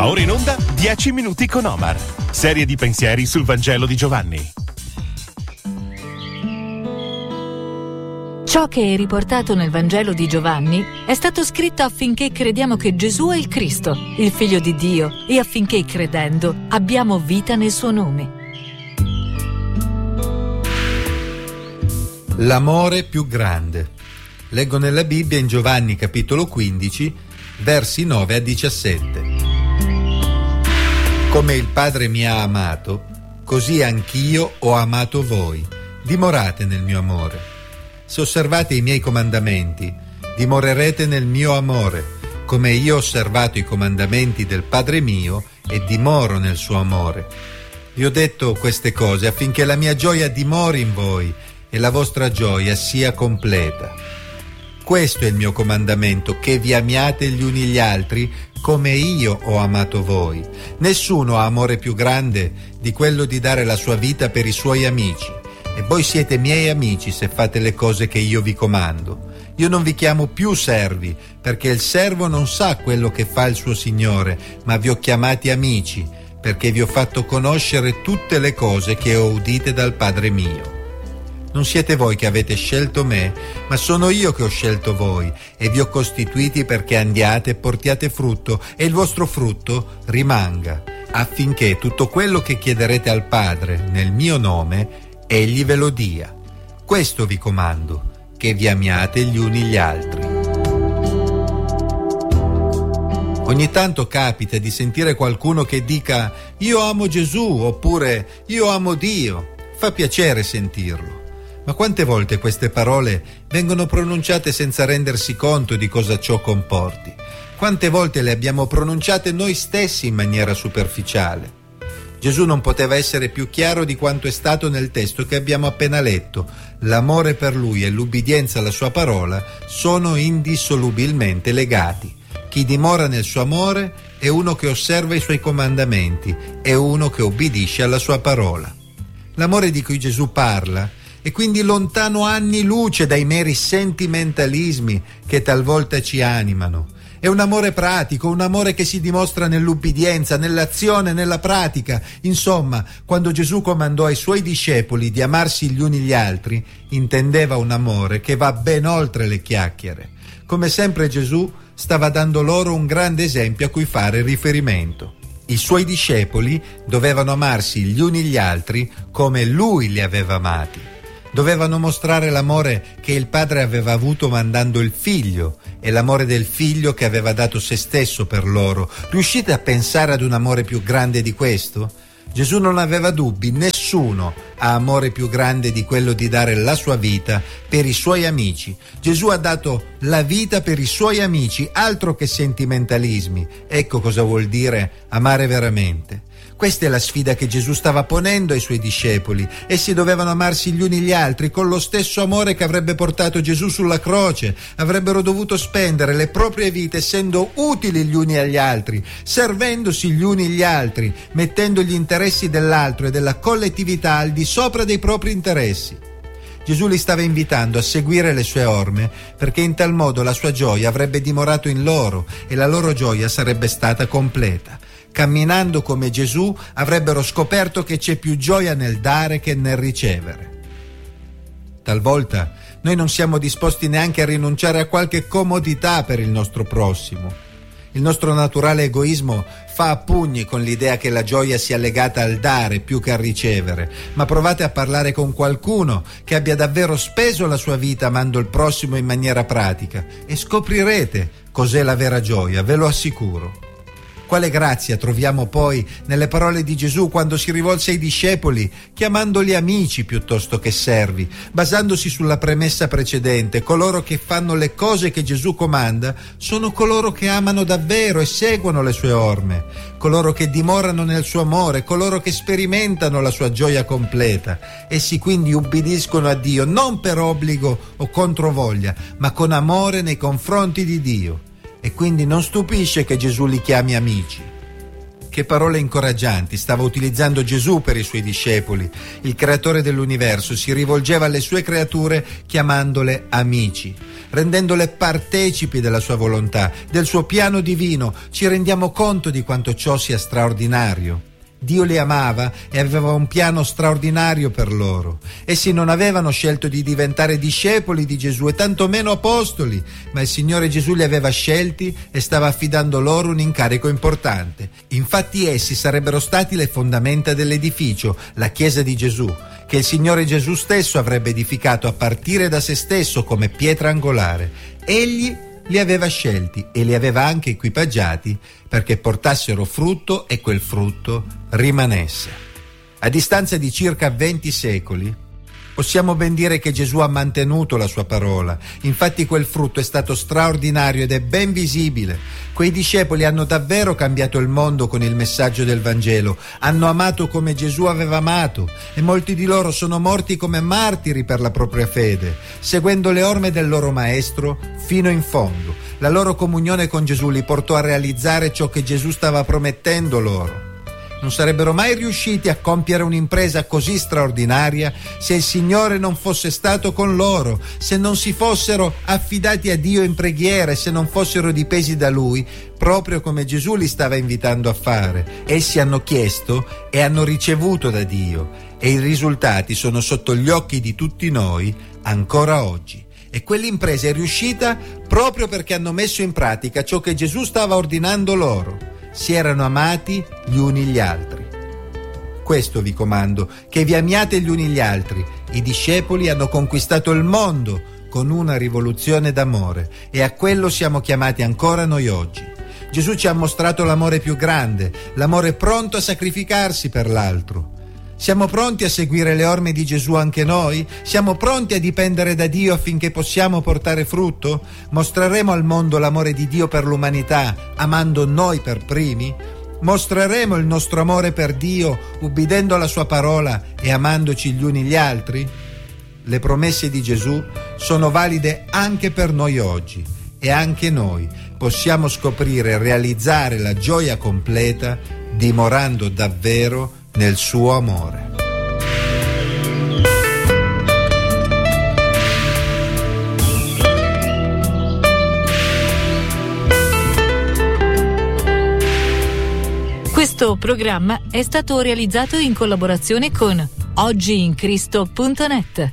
Va ora in onda 10 minuti con Omar. Serie di pensieri sul Vangelo di Giovanni. Ciò che è riportato nel Vangelo di Giovanni è stato scritto affinché crediamo che Gesù è il Cristo, il Figlio di Dio, e affinché, credendo, abbiamo vita nel suo nome. L'amore più grande. Leggo nella Bibbia in Giovanni capitolo 15, versi 9 a 17. Come il Padre mi ha amato, così anch'io ho amato voi. Dimorate nel mio amore. Se osservate i miei comandamenti, dimorerete nel mio amore, come io ho osservato i comandamenti del Padre mio e dimoro nel suo amore. Vi ho detto queste cose affinché la mia gioia dimori in voi e la vostra gioia sia completa. Questo è il mio comandamento, che vi amiate gli uni gli altri come io ho amato voi. Nessuno ha amore più grande di quello di dare la sua vita per i suoi amici. E voi siete miei amici se fate le cose che io vi comando. Io non vi chiamo più servi, perché il servo non sa quello che fa il suo Signore, ma vi ho chiamati amici, perché vi ho fatto conoscere tutte le cose che ho udite dal Padre mio. Non siete voi che avete scelto me, ma sono io che ho scelto voi, e vi ho costituiti perché andiate e portiate frutto, e il vostro frutto rimanga, affinché tutto quello che chiederete al Padre nel mio nome Egli ve lo dia. Questo vi comando, che vi amiate gli uni gli altri. Ogni tanto capita di sentire qualcuno che dica «Io amo Gesù» oppure «Io amo Dio». Fa piacere sentirlo. Ma quante volte queste parole vengono pronunciate senza rendersi conto di cosa ciò comporti? Quante volte le abbiamo pronunciate noi stessi in maniera superficiale? Gesù non poteva essere più chiaro di quanto è stato nel testo che abbiamo appena letto. L'amore per Lui e l'ubbidienza alla Sua parola sono indissolubilmente legati. Chi dimora nel suo amore è uno che osserva i Suoi comandamenti, è uno che obbedisce alla Sua parola. L'amore di cui Gesù parla è quindi lontano anni luce dai meri sentimentalismi che talvolta ci animano. È un amore pratico, un amore che si dimostra nell'ubbidienza, nell'azione, nella pratica. Insomma, quando Gesù comandò ai Suoi discepoli di amarsi gli uni gli altri, intendeva un amore che va ben oltre le chiacchiere. Come sempre Gesù stava dando loro un grande esempio a cui fare riferimento. I Suoi discepoli dovevano amarsi gli uni gli altri come Lui li aveva amati. Dovevano mostrare l'amore che il Padre aveva avuto mandando il Figlio e l'amore del Figlio che aveva dato se stesso per loro. Riuscite a pensare ad un amore più grande di questo? Gesù non aveva dubbi, nessuno ha amore più grande di quello di dare la sua vita per i Suoi amici. Gesù ha dato la vita per i Suoi amici, altro che sentimentalismi. Ecco cosa vuol dire amare veramente. Questa è la sfida che Gesù stava ponendo ai Suoi discepoli. Essi dovevano amarsi gli uni gli altri con lo stesso amore che avrebbe portato Gesù sulla croce. Avrebbero dovuto spendere le proprie vite essendo utili gli uni agli altri, servendosi gli uni gli altri, mettendo gli interessi dell'altro e della collettività al di sopra dei propri interessi. Gesù li stava invitando a seguire le sue orme, perché in tal modo la sua gioia avrebbe dimorato in loro e la loro gioia sarebbe stata completa. Camminando come Gesù avrebbero scoperto che c'è più gioia nel dare che nel ricevere. Talvolta noi non siamo disposti neanche a rinunciare a qualche comodità per il nostro prossimo. Il nostro naturale egoismo fa a pugni con l'idea che la gioia sia legata al dare più che al ricevere, ma provate a parlare con qualcuno che abbia davvero speso la sua vita amando il prossimo in maniera pratica e scoprirete cos'è la vera gioia, ve lo assicuro. Quale grazia troviamo poi nelle parole di Gesù quando si rivolse ai discepoli, chiamandoli amici piuttosto che servi, basandosi sulla premessa precedente: coloro che fanno le cose che Gesù comanda sono coloro che amano davvero e seguono le sue orme, coloro che dimorano nel suo amore, coloro che sperimentano la sua gioia completa. Essi quindi ubbidiscono a Dio non per obbligo o controvoglia, ma con amore nei confronti di Dio. E quindi non stupisce che Gesù li chiami amici. Che parole incoraggianti stava utilizzando Gesù per i suoi discepoli. Il creatore dell'universo si rivolgeva alle sue creature chiamandole amici, rendendole partecipi della sua volontà, del suo piano divino. Ci rendiamo conto di quanto ciò sia straordinario. Dio li amava e aveva un piano straordinario per loro. Essi non avevano scelto di diventare discepoli di Gesù e tantomeno apostoli, ma il Signore Gesù li aveva scelti e stava affidando loro un incarico importante. Infatti essi sarebbero stati le fondamenta dell'edificio, la Chiesa di Gesù, che il Signore Gesù stesso avrebbe edificato a partire da se stesso come pietra angolare. Egli li aveva scelti e li aveva anche equipaggiati perché portassero frutto e quel frutto rimanesse. A distanza di circa 20 secoli, possiamo ben dire che Gesù ha mantenuto la sua parola. Infatti quel frutto è stato straordinario ed è ben visibile. Quei discepoli hanno davvero cambiato il mondo con il messaggio del Vangelo. Hanno amato come Gesù aveva amato e molti di loro sono morti come martiri per la propria fede, seguendo le orme del loro Maestro fino in fondo. La loro comunione con Gesù li portò a realizzare ciò che Gesù stava promettendo loro. Non sarebbero mai riusciti a compiere un'impresa così straordinaria se il Signore non fosse stato con loro, se non si fossero affidati a Dio in preghiera e se non fossero dipesi da Lui, proprio come Gesù li stava invitando a fare. Essi hanno chiesto e hanno ricevuto da Dio e i risultati sono sotto gli occhi di tutti noi ancora oggi. E quell'impresa è riuscita proprio perché hanno messo in pratica ciò che Gesù stava ordinando loro. Si erano amati gli uni gli altri. Questo vi comando, che vi amiate gli uni gli altri. I discepoli hanno conquistato il mondo con una rivoluzione d'amore e a quello siamo chiamati ancora noi oggi. Gesù ci ha mostrato l'amore più grande, l'amore pronto a sacrificarsi per l'altro. Siamo pronti a seguire le orme di Gesù anche noi? Siamo pronti a dipendere da Dio affinché possiamo portare frutto? Mostreremo al mondo l'amore di Dio per l'umanità, amando noi per primi? Mostreremo il nostro amore per Dio, ubbidendo alla sua parola e amandoci gli uni gli altri? Le promesse di Gesù sono valide anche per noi oggi e anche noi possiamo scoprire e realizzare la gioia completa dimorando davvero nel suo amore. Questo programma è stato realizzato in collaborazione con oggiincristo.net.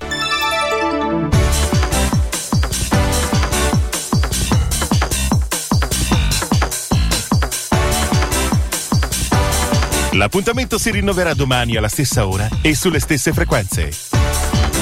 L'appuntamento si rinnoverà domani alla stessa ora e sulle stesse frequenze.